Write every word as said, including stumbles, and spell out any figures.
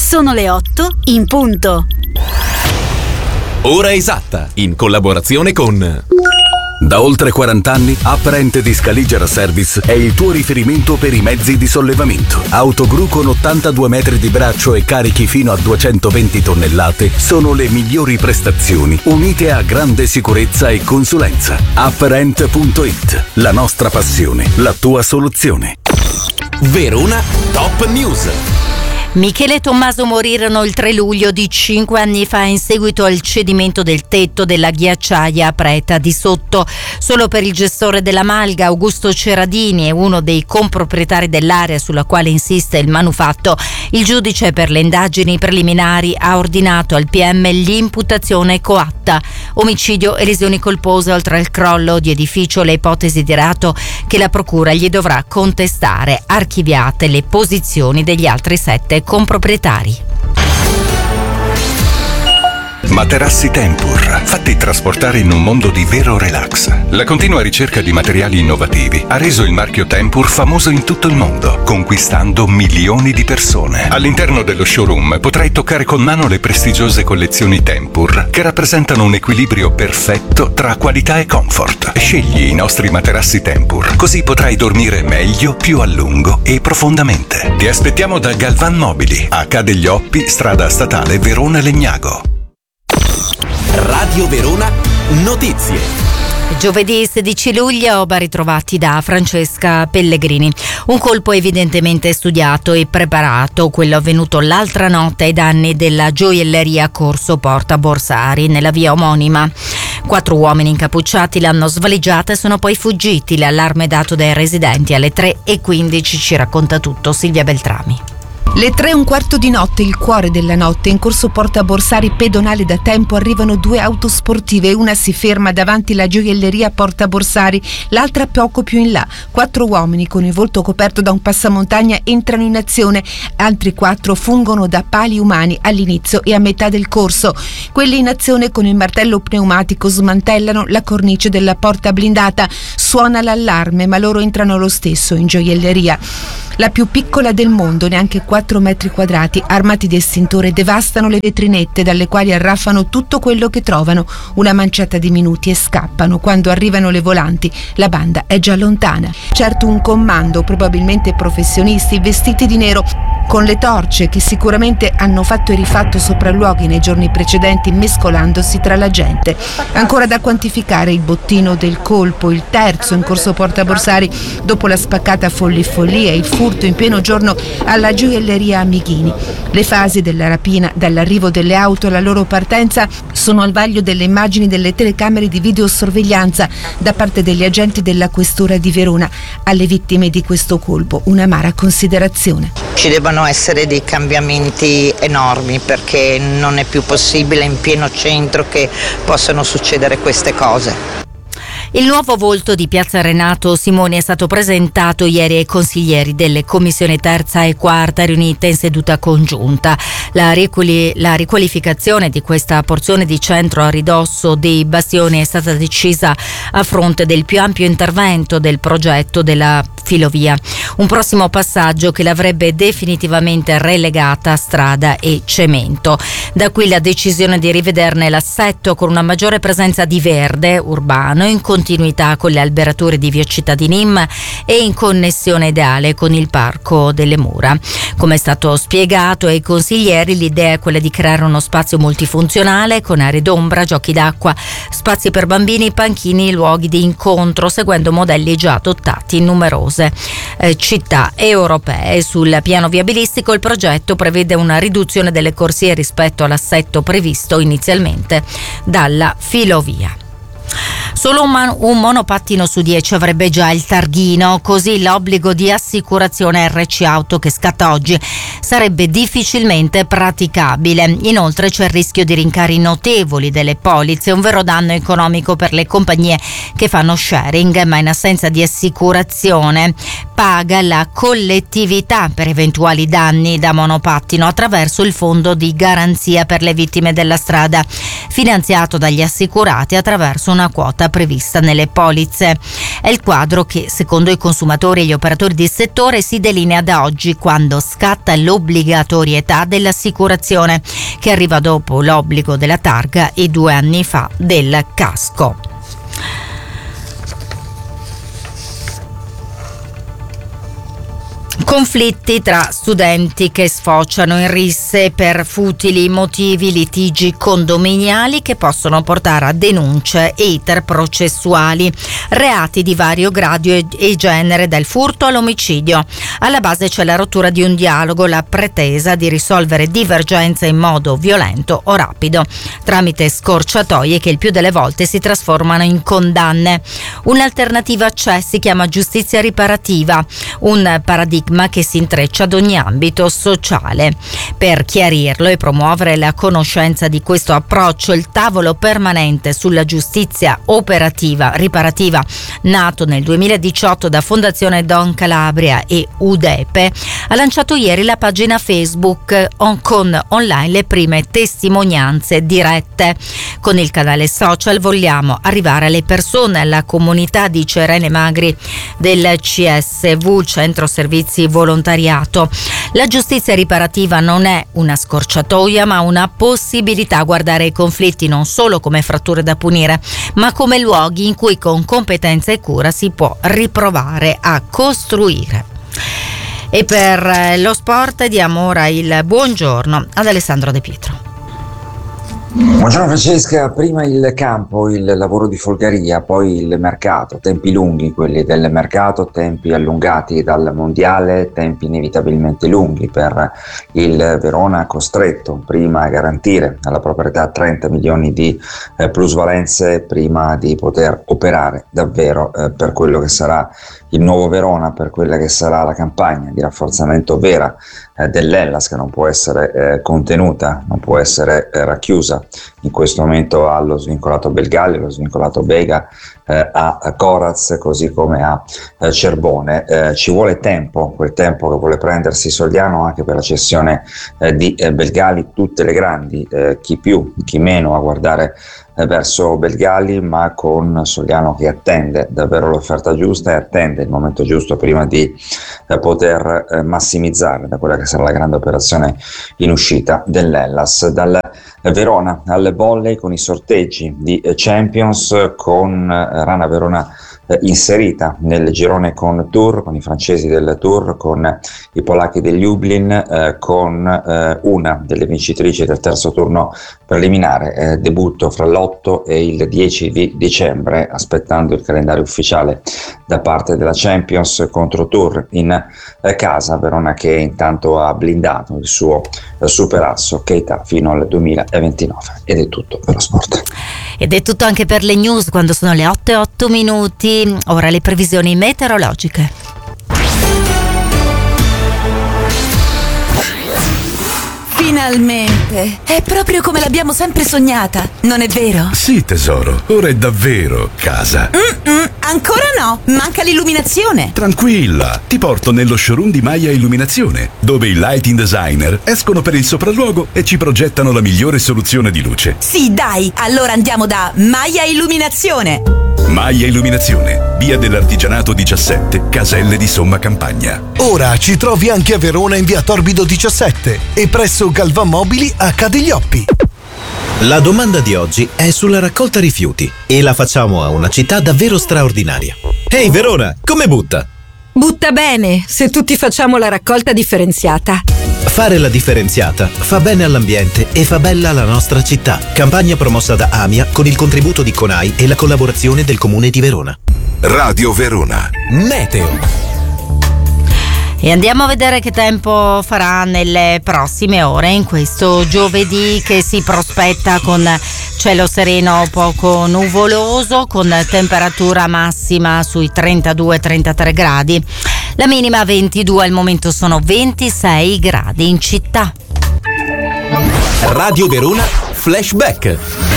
Sono le otto in punto. Ora esatta, in collaborazione con... Da oltre quaranta anni, Apparent di Scaligera Service è il tuo riferimento per i mezzi di sollevamento. Autogru con ottantadue metri di braccio e carichi fino a duecentoventi tonnellate sono le migliori prestazioni, unite a grande sicurezza e consulenza. Apparent punto it, la nostra passione, la tua soluzione. Verona Top News. Michele e Tommaso morirono il tre luglio di cinque anni fa in seguito al cedimento del tetto della ghiacciaia a Preta di Sotto. Solo per il gestore della Malga, Augusto Ceradini, e uno dei comproprietari dell'area sulla quale insiste il manufatto, il giudice per le indagini preliminari ha ordinato al P M l'imputazione coatta. Omicidio e lesioni colpose, oltre al crollo di edificio, le ipotesi di reato che la procura gli dovrà contestare, archiviate le posizioni degli altri sette comproprietari. Materassi Tempur, fatti trasportare in un mondo di vero relax. La continua ricerca di materiali innovativi ha reso il marchio Tempur famoso in tutto il mondo, conquistando milioni di persone. All'interno dello showroom potrai toccare con mano le prestigiose collezioni Tempur, che rappresentano un equilibrio perfetto tra qualità e comfort. Scegli i nostri materassi Tempur, così potrai dormire meglio, più a lungo e profondamente. Ti aspettiamo da Galvan Mobili, a Ca' degli Oppi, strada statale Verona Legnago. Radio Verona Notizie. Giovedì sedici luglio, ben ritrovati da Francesca Pellegrini. Un colpo evidentemente studiato e preparato, quello avvenuto l'altra notte ai danni della gioielleria Corso Porta Borsari, nella via omonima. Quattro uomini incappucciati l'hanno svaligiata e sono poi fuggiti. L'allarme dato dai residenti alle tre e quindici, ci racconta tutto Silvia Beltrami. Le tre e un quarto di notte, il cuore della notte, in corso Porta Borsari, pedonale da tempo, arrivano due auto sportive. Una si ferma davanti la gioielleria Porta Borsari, l'altra poco più in là. Quattro uomini con il volto coperto da un passamontagna entrano in azione. Altri quattro fungono da pali umani all'inizio e a metà del corso. Quelli in azione con il martello pneumatico smantellano la cornice della porta blindata. Suona l'allarme, ma loro entrano lo stesso in gioielleria. La più piccola del mondo, neanche quattro metri quadrati, armati di estintore, devastano le vetrinette, dalle quali arraffano tutto quello che trovano. Una manciata di minuti e scappano. Quando arrivano le volanti, la banda è già lontana. Certo, un comando, probabilmente professionisti, vestiti di nero, con le torce, che sicuramente hanno fatto e rifatto sopralluoghi nei giorni precedenti, mescolandosi tra la gente. Ancora da quantificare il bottino del colpo, il terzo in corso Porta Borsari, dopo la spaccata Folli Follia e il furto in pieno giorno alla gioielleria Amighini. Le fasi della rapina, dall'arrivo delle auto alla loro partenza, sono al vaglio delle immagini delle telecamere di videosorveglianza da parte degli agenti della questura di Verona. Alle vittime di questo colpo un'amara considerazione. Ci devono essere dei cambiamenti enormi, perché non è più possibile in pieno centro che possano succedere queste cose. Il nuovo volto di Piazza Renato Simoni è stato presentato ieri ai consiglieri delle commissioni terza e quarta riunite in seduta congiunta. La, riquali- la riqualificazione di questa porzione di centro a ridosso dei bastioni è stata decisa a fronte del più ampio intervento del progetto della filovia. Un prossimo passaggio che l'avrebbe definitivamente relegata a strada e cemento. Da qui la decisione di rivederne l'assetto con una maggiore presenza di verde urbano in continuità con le alberature di via Città di Nim e in connessione ideale con il Parco delle Mura. Come è stato spiegato ai consiglieri, l'idea è quella di creare uno spazio multifunzionale con aree d'ombra, giochi d'acqua, spazi per bambini, panchini, luoghi di incontro, seguendo modelli già adottati in numerose eh, città europee. Sul piano viabilistico il progetto prevede una riduzione delle corsie rispetto all'assetto previsto inizialmente dalla filovia. Solo un, man- un monopattino su dieci avrebbe già il targhino, così l'obbligo di assicurazione R C Auto che scatta oggi sarebbe difficilmente praticabile. Inoltre c'è il rischio di rincari notevoli delle polizze, un vero danno economico per le compagnie che fanno sharing, ma in assenza di assicurazione paga la collettività per eventuali danni da monopattino attraverso il fondo di garanzia per le vittime della strada, finanziato dagli assicurati attraverso una quota prevista nelle polizze. È il quadro che, secondo i consumatori e gli operatori di settore, si delinea da oggi, quando scatta l'obbligatorietà dell'assicurazione, che arriva dopo l'obbligo della targa e due anni fa del casco. Conflitti tra studenti che sfociano in risse per futili motivi, litigi condominiali che possono portare a denunce e iter processuali, reati di vario grado e, e genere, dal furto all'omicidio. Alla base c'è la rottura di un dialogo, la pretesa di risolvere divergenze in modo violento o rapido, tramite scorciatoie che il più delle volte si trasformano in condanne. Un'alternativa c'è, si chiama giustizia riparativa, un paradigma che si intreccia ad ogni ambito sociale. Per chiarirlo e promuovere la conoscenza di questo approccio, il tavolo permanente sulla giustizia operativa riparativa, nato nel duemiladiciotto da Fondazione Don Calabria e U D E P E, ha lanciato ieri la pagina Facebook on, con online le prime testimonianze dirette. Con il canale social vogliamo arrivare alle persone, alla comunità, dice Irene Magri del C S V, Centro Servizi Volontariato. La giustizia riparativa non è una scorciatoia, ma una possibilità a guardare i conflitti non solo come fratture da punire, ma come luoghi in cui con competenza e cura si può riprovare a costruire. E per lo sport diamo ora il buongiorno ad Alessandro De Pietro. Buongiorno Francesca, prima il campo, il lavoro di Folgaria, poi il mercato, tempi lunghi quelli del mercato, tempi allungati dal mondiale, tempi inevitabilmente lunghi per il Verona, costretto prima a garantire alla proprietà trenta milioni di eh, plusvalenze prima di poter operare davvero eh, per quello che sarà il nuovo Verona, per quella che sarà la campagna di rafforzamento vera eh, dell'Hellas, che non può essere eh, contenuta, non può essere eh, racchiusa in questo momento allo svincolato Belgali, allo svincolato Bega, eh, a Coraz, così come a eh, Cerbone. Eh, ci vuole tempo, quel tempo che vuole prendersi Sogliano anche per la cessione eh, di eh, Belgali, tutte le grandi, eh, chi più, chi meno, a guardare eh, verso Belgali, ma con Sogliano che attende davvero l'offerta giusta e attende il momento giusto prima di eh, poter eh, massimizzare da quella che sarà la grande operazione in uscita dell'Hellas. Dal Verona al volley con i sorteggi di Champions, con Rana Verona inserita nel girone con Tour, con i francesi del Tour, con i polacchi del Lublin, eh, con eh, una delle vincitrici del terzo turno preliminare, eh, debutto fra l'otto e il dieci di dicembre, aspettando il calendario ufficiale da parte della Champions contro Tour in eh, casa. Verona che intanto ha blindato il suo eh, superasso Keita fino al duemilaventinove. Ed è tutto per lo sport. Ed è tutto anche per le news, quando sono le otto e otto minuti. Ora le previsioni meteorologiche. Finalmente! È proprio come l'abbiamo sempre sognata, non è vero? Sì, tesoro, ora è davvero casa. Mm-mm, ancora no, manca l'illuminazione. Tranquilla, ti porto nello showroom di Maya Illuminazione, dove i lighting designer escono per il sopralluogo e ci progettano la migliore soluzione di luce. Sì, dai, allora andiamo da Maya Illuminazione. Maya Illuminazione, via dell'Artigianato diciassette, Caselle di Somma Campagna. Ora ci trovi anche a Verona in via Torbido diciassette e presso Galvan Mobili a Cadiglioppi. La domanda di oggi è sulla raccolta rifiuti e la facciamo a una città davvero straordinaria. Ehi hey Verona, come butta? Butta bene, se tutti facciamo la raccolta differenziata. Fare la differenziata fa bene all'ambiente e fa bella la nostra città. Campagna promossa da AMIA con il contributo di CONAI e la collaborazione del Comune di Verona. Radio Verona. Meteo. E andiamo a vedere che tempo farà nelle prossime ore, in questo giovedì che si prospetta con cielo sereno poco nuvoloso, con temperatura massima sui trentadue trentatré gradi. La minima ventidue, al momento sono ventisei gradi in città. Radio Verona Flashback.